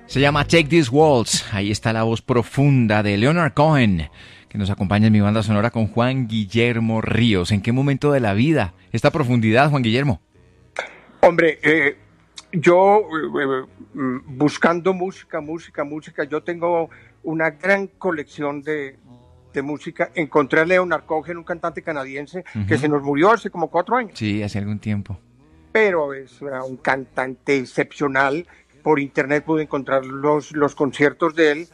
Se llama Take These Walls. Ahí está la voz profunda de Leonard Cohen, que nos acompaña en mi banda sonora con Juan Guillermo Ríos. ¿En qué momento de la vida esta profundidad, Juan Guillermo? Hombre, yo buscando música, yo tengo una gran colección de música. Encontré a Leonard Cohen, un cantante canadiense que se nos murió hace como 4 años. Sí, hace algún tiempo. Pero era un cantante excepcional. Por internet pude encontrar los conciertos de él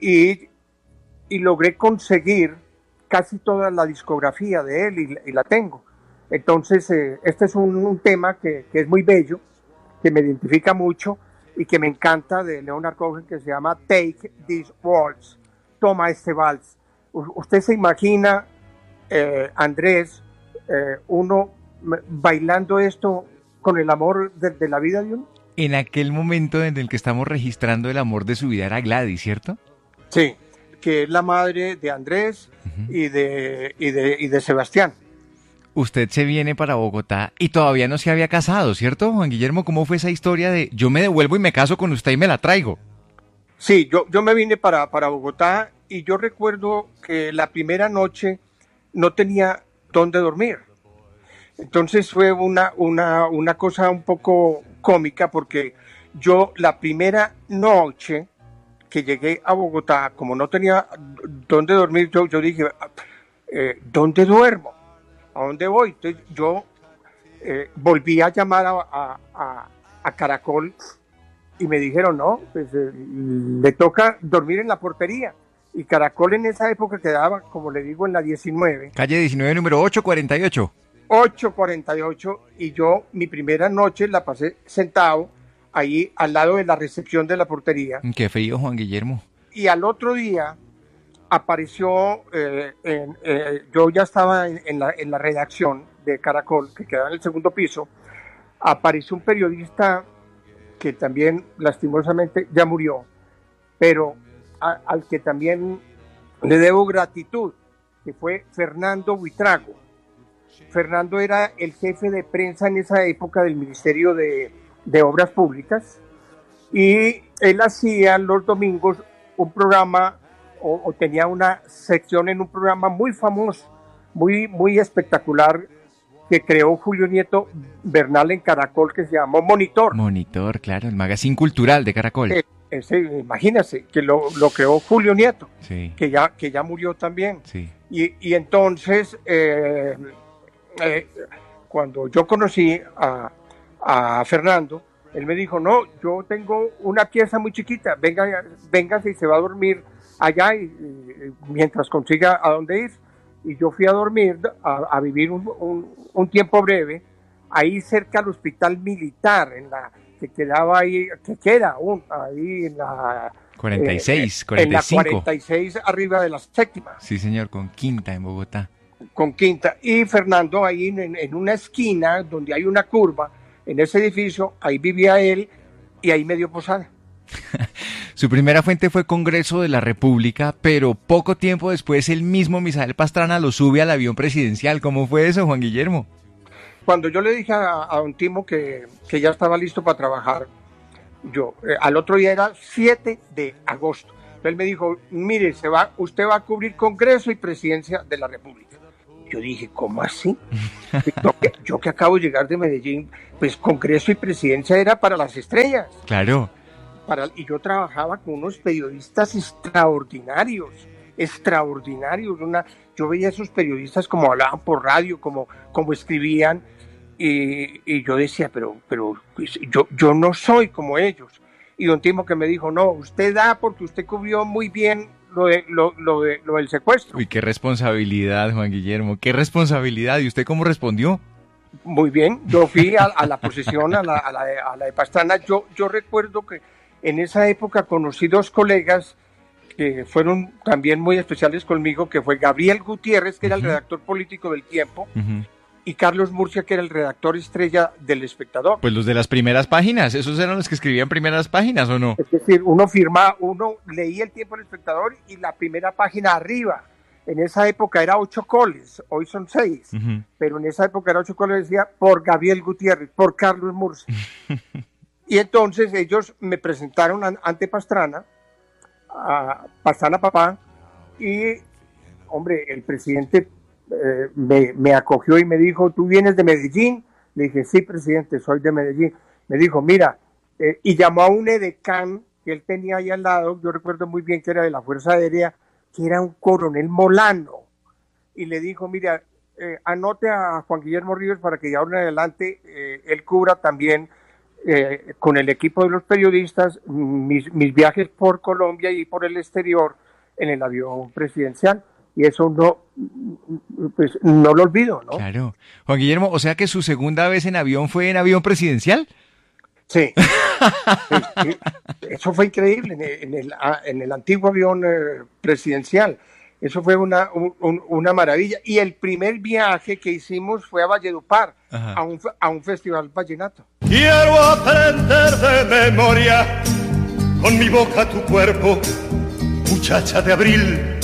y logré conseguir casi toda la discografía de él y la tengo. Entonces, este es un tema que es muy bello, que me identifica mucho y que me encanta de Leonard Cohen, que se llama Take This Waltz, toma este vals. ¿Usted se imagina, Andrés, uno bailando esto con el amor de la vida de uno? En aquel momento en el que estamos registrando el amor de su vida era Gladys, ¿cierto? Sí, que es la madre de Andrés y de Sebastián. Usted se viene para Bogotá y todavía no se había casado, ¿cierto, Juan Guillermo? ¿Cómo fue esa historia de yo me devuelvo y me caso con usted y me la traigo? Sí, yo me vine para Bogotá y yo recuerdo que la primera noche no tenía dónde dormir. Entonces fue una cosa un poco cómica porque yo la primera noche que llegué a Bogotá, como no tenía dónde dormir, yo dije, ¿dónde duermo? ¿A dónde voy? Entonces yo volví a llamar a Caracol y me dijeron, no, pues le toca dormir en la portería. Y Caracol en esa época quedaba, como le digo, en la 19. Calle 19, número 848. 848, y yo mi primera noche la pasé sentado ahí al lado de la recepción de la portería. Qué frío, Juan Guillermo. Y al otro día apareció, yo ya estaba en la redacción de Caracol, que quedaba en el segundo piso, apareció un periodista que también lastimosamente ya murió, pero al que también le debo gratitud, que fue Fernando Buitrago. Fernando era el jefe de prensa en esa época del Ministerio de Obras Públicas y él hacía los domingos un programa o tenía una sección en un programa muy famoso, muy espectacular, que creó Julio Nieto Bernal en Caracol, que se llamó Monitor. Monitor, claro, el magazine cultural de Caracol. Imagínense que lo creó Julio Nieto, sí. que ya murió también. Sí. Y entonces, cuando yo conocí a Fernando, él me dijo, no, yo tengo una pieza muy chiquita, véngase y se va a dormir allá y mientras consiga a dónde ir. Y yo fui a dormir, a vivir un tiempo breve, ahí cerca al hospital militar, que quedaba ahí, que queda aún, ahí en la 46, 45. En la 46, arriba de la séptima. Sí, señor, con Quinta en Bogotá. Con Quinta. Y Fernando ahí en una esquina donde hay una curva, en ese edificio, ahí vivía él y ahí me dio posada. Su primera fuente fue Congreso de la República, pero poco tiempo después el mismo Misael Pastrana lo sube al avión presidencial. ¿Cómo fue eso, Juan Guillermo? Cuando yo le dije a don Timo que ya estaba listo para trabajar, al otro día era 7 de agosto. Él me dijo, mire, usted va a cubrir Congreso y Presidencia de la República. Yo dije, ¿cómo así? yo que acabo de llegar de Medellín, pues Congreso y Presidencia era para las estrellas. Claro. Y yo trabajaba con unos periodistas extraordinarios. Yo veía a esos periodistas como hablaban por radio, como escribían, y yo decía, pero yo no soy como ellos. Y don Timo que me dijo, no, usted da porque usted cubrió muy bien lo del secuestro. Uy, qué responsabilidad, Juan Guillermo, qué responsabilidad. ¿Y usted cómo respondió? Muy bien, yo fui a la posesión, a la de Pastrana. Yo recuerdo que en esa época conocí 2 colegas que fueron también muy especiales conmigo, que fue Gabriel Gutiérrez, que era el redactor político del Tiempo, y Carlos Murcia, que era el redactor estrella del Espectador. Pues los de las primeras páginas, esos eran los que escribían primeras páginas, ¿o no? Es decir, uno leía el Tiempo del Espectador y la primera página arriba. En esa época era 8 coles, hoy son 6, pero en esa época era 8 coles, decía por Gabriel Gutiérrez, por Carlos Murcia. Y entonces ellos me presentaron ante Pastrana, a Pastrana papá, y hombre, el presidente me acogió y me dijo, ¿tú vienes de Medellín? Le dije, sí, presidente, soy de Medellín. Me dijo, mira, y llamó a un edecán que él tenía ahí al lado, yo recuerdo muy bien que era de la Fuerza Aérea, que era un coronel Molano, y le dijo, mira, anote a Juan Guillermo Ríos para que de ahora en adelante él cubra también con el equipo de los periodistas mis viajes por Colombia y por el exterior en el avión presidencial. Y eso pues no lo olvido, ¿no? Claro. Juan Guillermo, o sea que su segunda vez en avión fue en avión presidencial. Sí. Sí. Eso fue increíble en el antiguo avión presidencial. Eso fue una maravilla. Y el primer viaje que hicimos fue a Valledupar, a un festival vallenato. Quiero aprender de memoria con mi boca tu cuerpo, muchacha de abril.